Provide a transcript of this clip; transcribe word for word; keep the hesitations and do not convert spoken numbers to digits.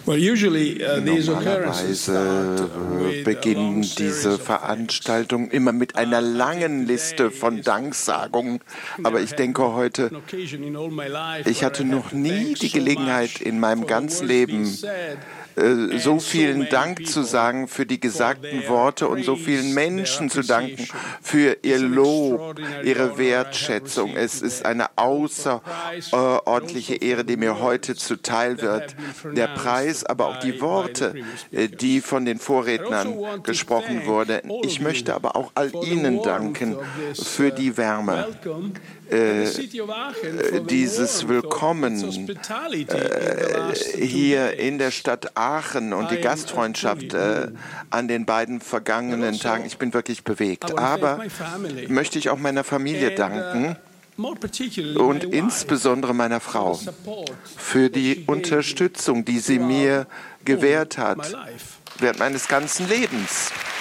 Normalerweise beginnen diese Veranstaltungen immer mit einer langen Liste von Danksagungen. Aber ich denke heute, ich hatte noch nie die Gelegenheit in meinem ganzen Leben, so vielen Dank zu sagen für die gesagten Worte und so vielen Menschen zu danken für ihr Lob, ihre Wertschätzung. Es ist eine außerordentliche Ehre, die mir heute zuteil wird. Der Preis, aber auch die Worte, die von den Vorrednern gesprochen wurden. Ich möchte aber auch all Ihnen danken für die Wärme. Äh, dieses Willkommen äh, hier in der Stadt Aachen und die Gastfreundschaft äh, an den beiden vergangenen Tagen. Ich bin wirklich bewegt. Aber möchte ich auch meiner Familie danken und insbesondere meiner Frau für die Unterstützung, die sie mir gewährt hat während meines ganzen Lebens.